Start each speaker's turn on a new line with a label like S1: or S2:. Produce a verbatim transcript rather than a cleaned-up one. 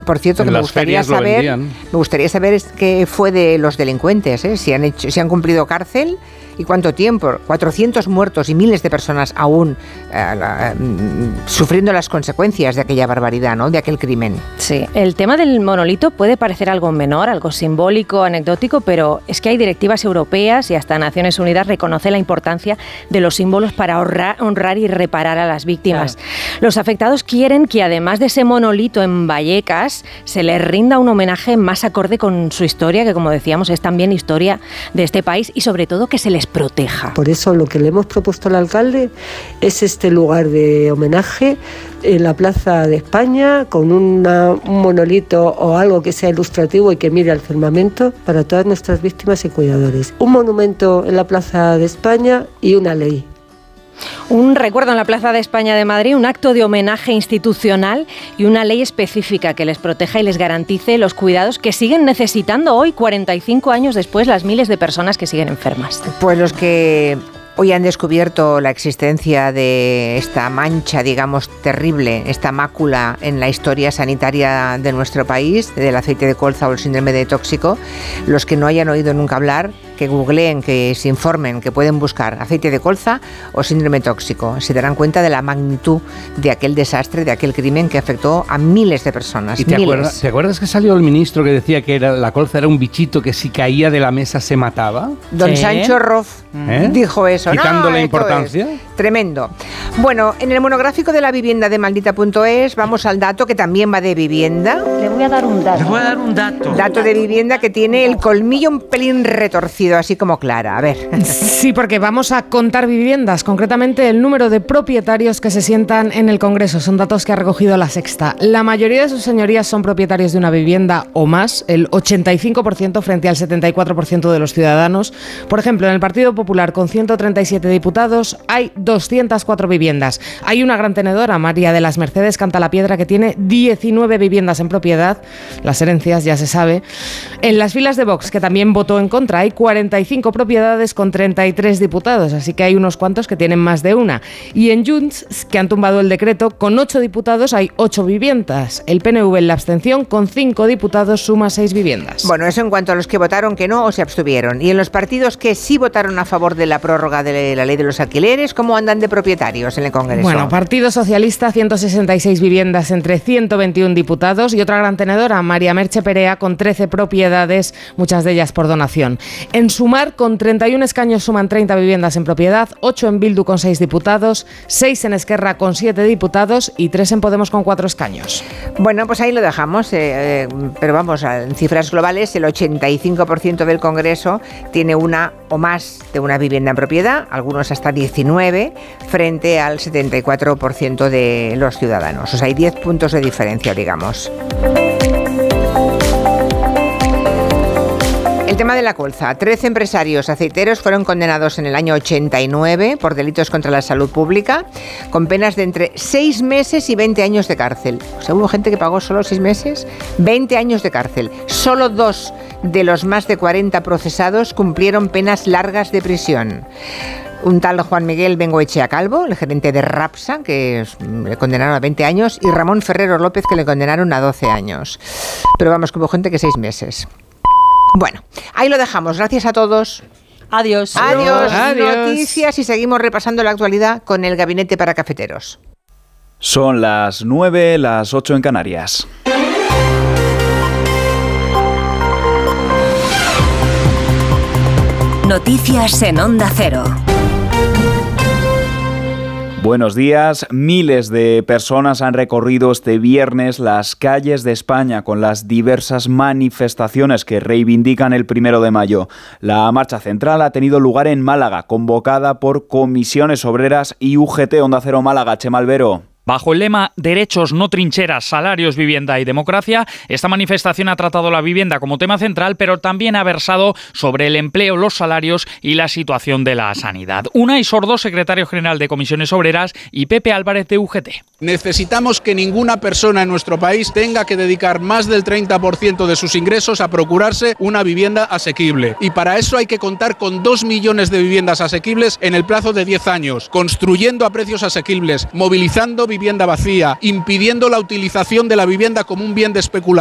S1: Por cierto, que me gustaría saber, me gustaría saber qué fue de los delincuentes, ¿eh? Si han hecho, si han cumplido cárcel y cuánto tiempo. cuatrocientos muertos y miles de personas aún eh, la, sufriendo las consecuencias de aquella barbaridad, ¿no? De aquel crimen.
S2: Sí, el tema del monolito puede parecer algo menor, algo simbólico, anecdótico, pero es que hay directivas europeas y hasta Naciones Unidas reconoce la importancia de los símbolos para honrar, honrar y reparar a las víctimas. Claro. Los afectados quieren que además de ese monolito en Vallecas se les rinda un homenaje más acorde con su historia, que como decíamos es también historia de este país, y sobre todo que se les proteja.
S3: Por eso lo que le hemos propuesto al alcalde es este lugar de homenaje en la Plaza de España, con una, un monolito o algo que sea ilustrativo y que mire al firmamento para todas nuestras víctimas y cuidadores. Un monumento en la Plaza de España y una ley.
S2: Un recuerdo en la Plaza de España de Madrid, un acto de homenaje institucional y una ley específica que les proteja y les garantice los cuidados que siguen necesitando hoy, cuarenta y cinco años después, las miles de personas que siguen enfermas.
S1: Pues los que hoy han descubierto la existencia de esta mancha, digamos, terrible, esta mácula en la historia sanitaria de nuestro país, del aceite de colza o el síndrome de tóxico, los que no hayan oído nunca hablar, que googleen, que se informen, que pueden buscar aceite de colza o síndrome tóxico. Se darán cuenta de la magnitud de aquel desastre, de aquel crimen que afectó a miles de personas.
S4: ¿Y te,
S1: miles.
S4: Acuerdas, ¿te acuerdas que salió el ministro que decía que era, la colza era un bichito que si caía de la mesa se mataba?
S1: Don ¿Sí? Sancho Roth ¿Eh? dijo eso.
S4: Quitándole
S1: no,
S4: importancia.
S1: Tremendo. Bueno, en el monográfico de la vivienda de maldita punto es vamos al dato que también va de vivienda.
S5: Le voy a dar un dato.
S6: Le voy a dar un dato.
S1: Dato de vivienda que tiene el colmillo un pelín retorcido, así como Clara. A ver.
S7: Sí, porque vamos a contar viviendas, concretamente el número de propietarios que se sientan en el Congreso. Son datos que ha recogido La Sexta. La mayoría de sus señorías son propietarios de una vivienda o más, el ochenta y cinco por ciento frente al setenta y cuatro por ciento de los ciudadanos. Por ejemplo, en el Partido Popular, con ciento treinta y siete diputados, hay doscientas cuatro viviendas. Hay una gran tenedora, María de las Mercedes Cantalapiedra, que tiene diecinueve viviendas en propiedad. Las herencias, ya se sabe. En las filas de Vox, que también votó en contra, hay cuarenta y cinco propiedades con treinta y tres diputados, así que hay unos cuantos que tienen más de una. Y en Junts, que han tumbado el decreto, con ocho diputados hay ocho viviendas. El P N V en la abstención, con cinco diputados, suma seis viviendas.
S1: Bueno, eso en cuanto a los que votaron que no o se abstuvieron. Y en los partidos que sí votaron a favor de la prórroga de la ley de los alquileres, ¿cómo andan de propietarios en el Congreso?
S7: Bueno, Partido Socialista, ciento sesenta y seis viviendas entre ciento veintiuno diputados, y otra gran tenedora, María Merche Perea, con trece propiedades, muchas de ellas por donación. En Sumar, con treinta y uno escaños, suman treinta viviendas en propiedad, ocho en Bildu con seis diputados, seis en Esquerra con siete diputados y tres en Podemos con cuatro escaños.
S1: Bueno, pues ahí lo dejamos, eh, eh, pero vamos, en cifras globales, el ochenta y cinco por ciento del Congreso tiene una o más de una vivienda en propiedad, algunos hasta diecinueve, frente al setenta y cuatro por ciento de los ciudadanos. O sea, hay diez puntos de diferencia, digamos. El tema de la colza. Trece empresarios aceiteros fueron condenados en el año ochenta y nueve por delitos contra la salud pública, con penas de entre seis meses y veinte años de cárcel. O sea, hubo gente que pagó solo seis meses, veinte años de cárcel. Solo dos de los más de cuarenta procesados cumplieron penas largas de prisión. Un tal Juan Miguel Bengoechea Calvo, el gerente de Rapsa, que le condenaron a veinte años, y Ramón Ferrero López, que le condenaron a doce años. Pero vamos, que hubo gente que seis meses. Bueno, ahí lo dejamos. Gracias a todos.
S5: Adiós.
S1: Adiós.
S7: Adiós.
S1: Noticias y seguimos repasando la actualidad con el Gabinete para Cafeteros.
S8: Son las nueve, las ocho en Canarias.
S9: Noticias en Onda Cero.
S8: Buenos días. Miles de personas han recorrido este viernes las calles de España con las diversas manifestaciones que reivindican el primero de mayo. La marcha central ha tenido lugar en Málaga, convocada por Comisiones Obreras y U G T. Onda Cero Málaga, Chema Albero.
S10: Bajo el lema Derechos, no trincheras, salarios, vivienda y democracia, esta manifestación ha tratado la vivienda como tema central, pero también ha versado sobre el empleo, los salarios y la situación de la sanidad. Unai Sordo, secretario general de Comisiones Obreras, y Pepe Álvarez, de U G T.
S11: Necesitamos que ninguna persona en nuestro país tenga que dedicar más del treinta por ciento de sus ingresos a procurarse una vivienda asequible. Y para eso hay que contar con dos millones de viviendas asequibles en el plazo de diez años, construyendo a precios asequibles, movilizando vivienda vacía, impidiendo la utilización de la vivienda como un bien de especulación.